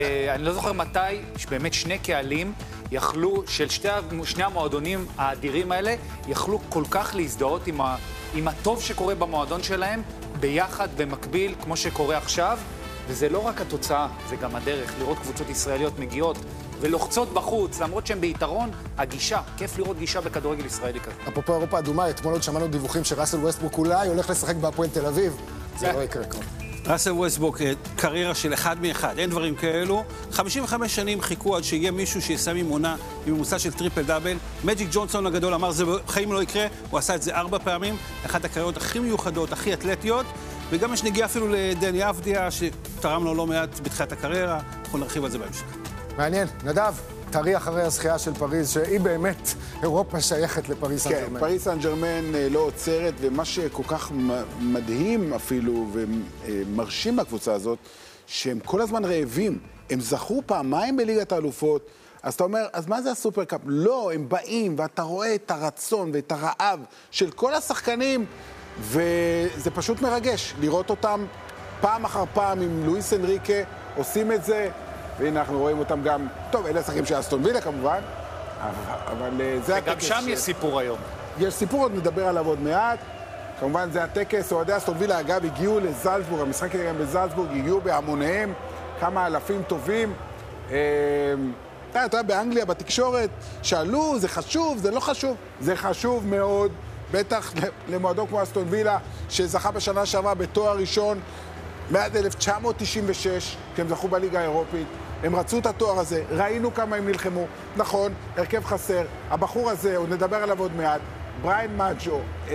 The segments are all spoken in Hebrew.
אני לא זוכר מתי, שבאמת שני קהלים יכלו, של שני המועדונים האדירים האלה, יכלו כל כך להזדהות עם הטוב שקורה במועדון שלהם, ביחד, במקביל, כמו שקורה עכשיו, וזה לא רק התוצאה, זה גם הדרך, לראות קבוצות ישראליות מגיעות ולוחצות בחוץ, למרות שהן ביתרון, הגישה, כיף לראות גישה בכדורגל ישראלי כזה. אפרופו אירופה אדומה, אתמול עוד שמענו דיווחים שראסל ווסטברוק אולי הולך לשחק בהפועל תל אביב, זה לא יקרה כבר. ראסל ווסטברוק, קריירה של אחד מאחד, אין דברים כאלו. 55 שנים חיכו עד שיהיה מישהו שיסיים עם עונה, עם ממוצע של טריפל דאבל. מג'יק ג'ונסון הגדול אמר, זה בחיים לא יקרה, הוא עשה את זה 4 פעמים, אחת הקריירות הכי מיוחדות, הכי אתלטיות, וגם יש נגיעה אפילו לדני אבדיה, שתרם לו לא מעט בתחילת הקריירה, אנחנו נרחיב על זה בהמשך. מעניין, נדב, תארי אחרי הזכייה של פריז, שהיא באמת אירופה שייכת לפריז סן ג'רמן. כן, פריז סן ג'רמן לא עוצרת, ומה שכל כך מדהים אפילו ומרשים בקבוצה הזאת, שהם כל הזמן רעבים. הם זכו פעמיים בליגת האלופות, אז אתה אומר, אז מה זה הסופרקאפ? לא, הם באים, ואתה רואה את הרצון ואת הרעב של כל השחקנים, וזה פשוט מרגש לראות אותם פעם אחר פעם עם לואיס אנריקה, עושים את זה, והנה אנחנו רואים אותם גם, טוב, אלה השחקים של אסטון וילה כמובן, אבל זה הטקס. וגם שם יש סיפור היום. יש סיפור, עוד נדבר עליו עוד מעט. כמובן זה הטקס, אוהדי אסטון וילה אגב הגיעו לזלצבורג, המשחק גם בזלצבורג, הגיעו בהמוניהם, כמה אלפים טובים. אתה יודע, באנגליה, בתקשורת, שאלו, זה חשוב, זה לא חשוב? זה חשוב מאוד, בטח למועדון כמו אסטון וילה, שזכה בשנה שעברה בתואר ראשון, מאז 1996, כי הם זכו בליגה האירופית, הם רצו את התואר הזה, ראינו כמה הם נלחמו, נכון, הרכב חסר, הבחור הזה, עוד נדבר עליו עוד מעט, בריין מג'ו,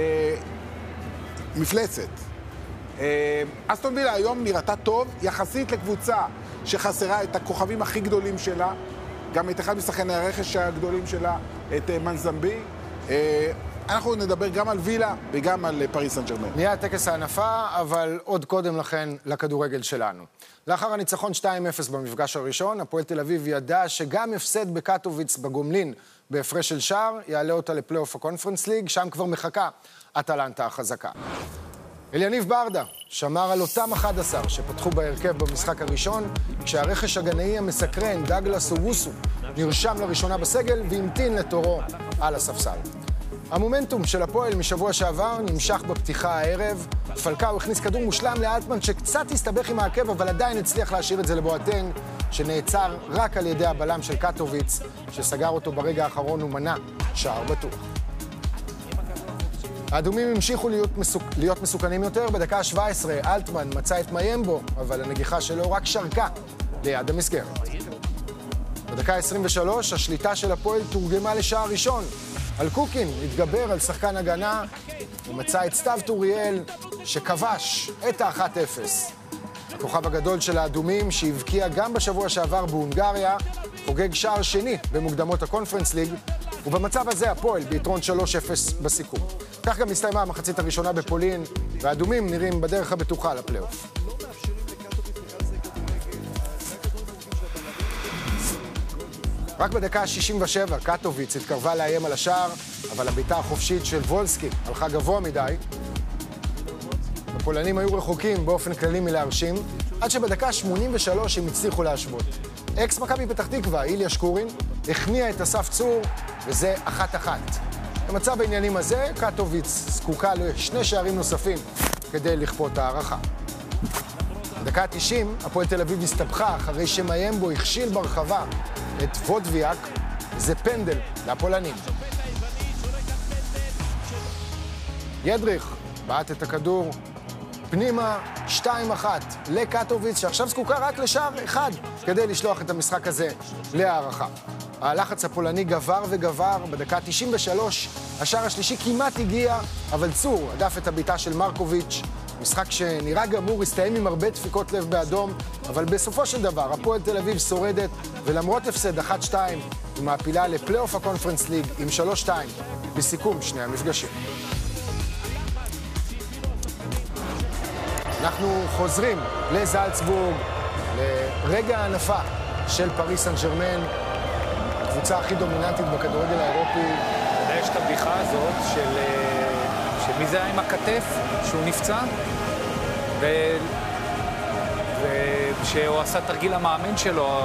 מפלצת. אסטון וילה היום נראתה טוב, יחסית לקבוצה שחסרה את הכוכבים הכי גדולים שלה, גם את אחד משחקני הרכש הגדולים שלה, את מנזמבי. אנחנו נדבר גם על וילה וגם על פריז סן ג'רמן. נהיה טקס הענפה, אבל עוד קודם לכן לכדורגל שלנו. לאחר הניצחון 2-0 במפגש הראשון, הפועל תל אביב ידע שגם הפסד בקטוביץ בגומלין בהפרש של שער, יעלה אותה לפלייאוף הקונפרנס ליג, שם כבר מחכה אטלנטה החזקה. אליניב ברדה שמר על אותם 11 שפתחו בהרכב במשחק הראשון, כשהרכש הגנאי המסקרן דאגלס אובוסו נרשם לראשונה בסגל והמתין לתורו על הספסל. המומנטום של הפועל משבוע שעבר נמשך בפתיחה הערב. פלקאו הכניס כדור מושלם לאלטמן שקצת הסתבך עם העקב, אבל עדיין הצליח להשאיר את זה לבואטנג, שנעצר רק על ידי הבלם של קטוביץ, שסגר אותו ברגע האחרון ומנע שער בטוח. האדומים המשיכו להיות מסוכנים יותר. בדקה ה-17 אלטמן מצא את מיימבו, אבל הנגיחה שלו רק שרקה ליד המסגרת. בדקה ה-23 השליטה של הפועל תורגמה לשער ראשון. על קוקין התגבר על שחקן הגנה ומצא את סתיו טוריאל שכבש את ה-1-0. הכוכב הגדול של האדומים שהבקיע גם בשבוע שעבר בהונגריה חוגג שער שני במוקדמות הקונפרנס ליג, ובמצב הזה הפועל ביתרון 3-0 בסיכום. כך גם הסתיימה המחצית הראשונה בפולין, והאדומים נראים בדרך הבטוחה לפלייאוף. רק בדקה ה-67 קטוביץ התקרבה לאיים על השער, אבל הביתה החופשית של וולסקי הלכה גבוה מדי. הפולנים היו רחוקים באופן כללי מלהרשים, עד שבדקה 83 הם הצליחו להשוות. אקס מכבי פתח תקווה, איליה שקורין, הכניע את אסף צור, וזה 1-1. במצב העניינים הזה, קטוביץ זקוקה לשני שערים נוספים כדי לכפות הערכה. בדקה ה-90, הפועל תל אביב הסתבכה אחרי שמיימבו הכשיל ברחבה את וודוויאק, זה פנדל לפולנים. ידריך בעט את הכדור פנימה 2-1 לקטוביץ, שעכשיו זקוקה רק לשער אחד כדי לשלוח את המשחק הזה להערכה. הלחץ הפולני גבר וגבר. בדקה 93 השער השלישי כמעט הגיע, אבל צור הדף את הביתה של מרקוביץ'. משחק שנראה גמור, הסתיים עם הרבה דפיקות לב באדום, אבל בסופו של דבר הפועל תל אביב שורדת, ולמרות הפסד 1-2 היא מעפילה לפלייאוף הקונפרנס ליג עם 3-2 בסיכום שני המפגשים. אנחנו חוזרים לזלצבורג, לרגע הענפה של פריז סן ג'רמן, הקבוצה הכי דומיננטית בכדורגל האירופי. יש את הבדיחה הזאת של מי זה היה עם הכתף שהוא נפצע, שהוא עשה תרגיל המאמין שלו,